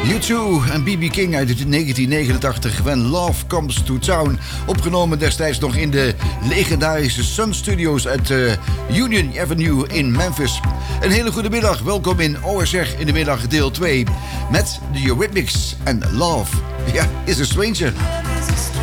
U2 en B.B. King uit 1989, When Love Comes to Town. Opgenomen destijds nog in de legendarische Sun Studios uit Union Avenue in Memphis. Een hele goede middag, welkom in OSR in de middag deel 2 met de Eurythmics en Love. Ja, is a Stranger.